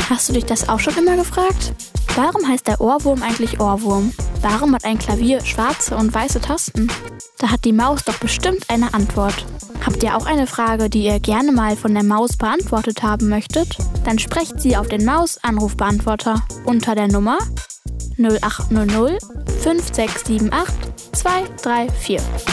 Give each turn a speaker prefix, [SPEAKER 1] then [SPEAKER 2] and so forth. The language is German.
[SPEAKER 1] Hast du dich das auch schon immer gefragt? Warum heißt der Ohrwurm eigentlich Ohrwurm? Warum hat ein Klavier schwarze und weiße Tasten? Da hat die Maus doch bestimmt eine Antwort. Habt ihr auch eine Frage, die ihr gerne mal von der Maus beantwortet haben möchtet? Dann sprecht sie auf den Maus-Anrufbeantworter unter der Nummer 0800 5678 234.